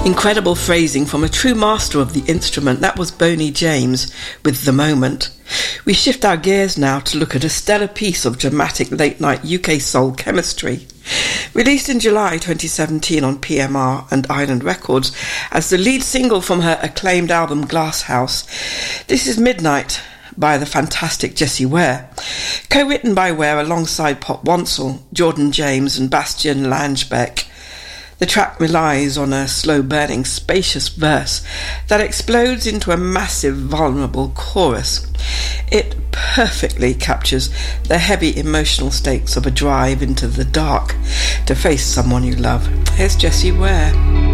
Incredible phrasing from a true master of the instrument. That was Boney James with The Moment. We shift our gears now to look at a stellar piece of dramatic late-night UK soul chemistry. Released in July 2017 on PMR and Island Records as the lead single from her acclaimed album Glasshouse, this is Midnight by the fantastic Jessie Ware. Co-written by Ware alongside Pop Wansel, Jordan James and Bastian Langebeck. The track relies on a slow-burning, spacious verse that explodes into a massive, vulnerable chorus. It perfectly captures the heavy emotional stakes of a drive into the dark to face someone you love. Here's Jessie Ware.